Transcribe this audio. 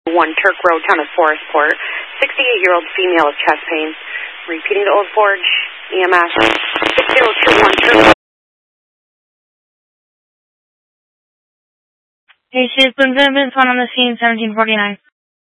1 Turk Road, town of Forestport. 68-year-old female with chest pain. Repeating to Old Forge, EMS 6021 Turk. Hey, Sid, Clinton, on the scene, 1749.